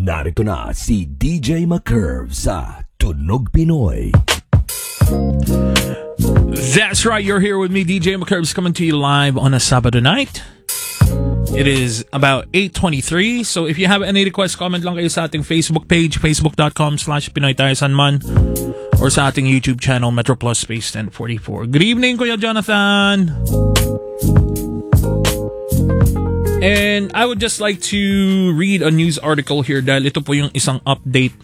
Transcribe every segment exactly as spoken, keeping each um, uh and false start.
Narito na si D J McCurve sa Tunog Pinoy. That's right, you're here with me, D J McCurve, coming to you live on a Sabado night. It is about eight twenty-three, so if you have any requests, comment lang kayo sa ating Facebook page, facebook.com slash Pinoy Tayo Sanman, or sa ating YouTube channel, Metro Plus Space ten forty-four. Good evening, Kuya Jonathan! And I would just like to read a news article here dahil ito po yung isang update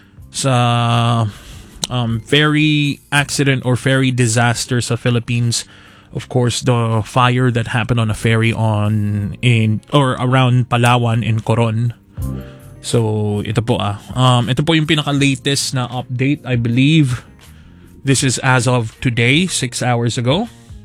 sa um, ferry accident or ferry disaster sa Philippines. Of course, the fire that happened on a ferry on in or around Palawan in Coron. So ito po ah. Um, ito po yung pinaka-latest na update. I believe this is as of today, six hours ago.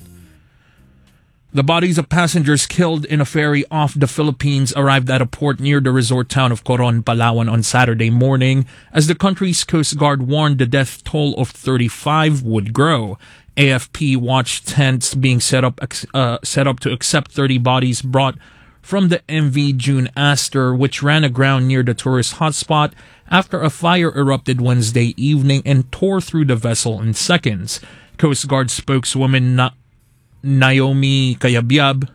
The bodies of passengers killed in a ferry off the Philippines arrived at a port near the resort town of Coron, Palawan on Saturday morning, as the country's Coast Guard warned the death toll of thirty-five would grow. A F P watched tents being set up uh, set up to accept thirty bodies brought from the M V June Astor, which ran aground near the tourist hotspot after a fire erupted Wednesday evening and tore through the vessel in seconds. Coast Guard spokeswoman Na- Naomi Kayabyab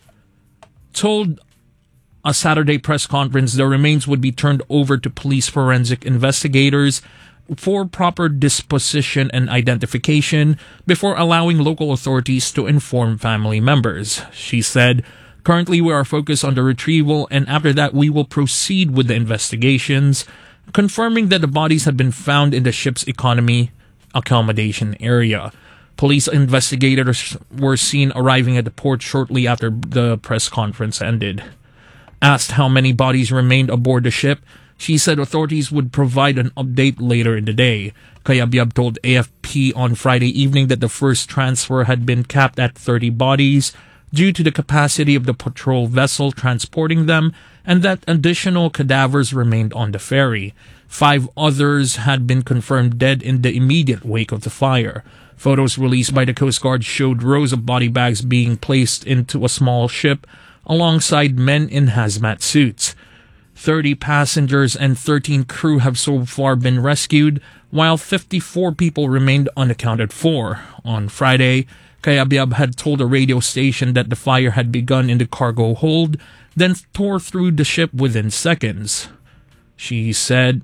told a Saturday press conference the remains would be turned over to police forensic investigators for proper disposition and identification before allowing local authorities to inform family members. She said, "Currently we are focused on the retrieval, and after that we will proceed with the investigations," confirming that the bodies had been found in the ship's economy accommodation area. Police investigators were seen arriving at the port shortly after the press conference ended. Asked how many bodies remained aboard the ship, she said authorities would provide an update later in the day. Kayabyab told A F P on Friday evening that the first transfer had been capped at thirty bodies due to the capacity of the patrol vessel transporting them, and that additional cadavers remained on the ferry. Five others had been confirmed dead in the immediate wake of the fire. Photos released by the Coast Guard showed rows of body bags being placed into a small ship alongside men in hazmat suits. thirty passengers and thirteen crew have so far been rescued, while fifty-four people remained unaccounted for. On Friday, Kayabyab had told a radio station that the fire had begun in the cargo hold, then tore through the ship within seconds. She said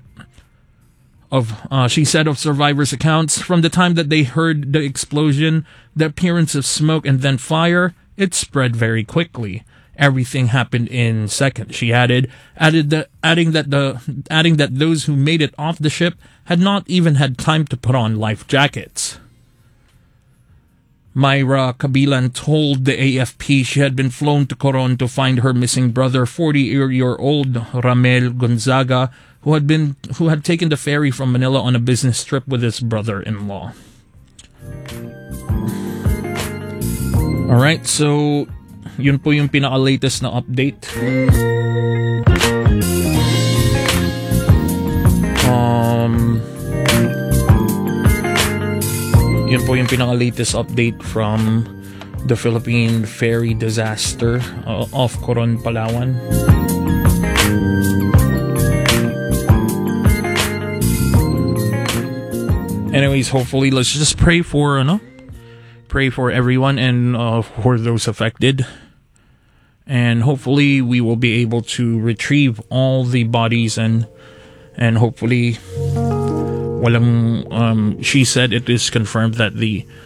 of uh, she said of survivors' accounts, from the time that they heard the explosion, the appearance of smoke and then fire, it spread very quickly. Everything happened in seconds, she added, added the, adding that the adding that those who made it off the ship had not even had time to put on life jackets. Myra Kabilan told the A F P she had been flown to Coron to find her missing brother, forty-year-old Ramel Gonzaga, who had been who had taken the ferry from Manila on a business trip with his brother-in-law. All right, so yun po yung pinaka-latest na update. Um, yun po yung pinaka-latest update from the Philippine ferry disaster uh, off Coron, Palawan. Anyways, hopefully, let's just pray for, ano, pray for everyone and uh, for those affected. And hopefully, we will be able to retrieve all the bodies and and hopefully, walang, um, she said it is confirmed that the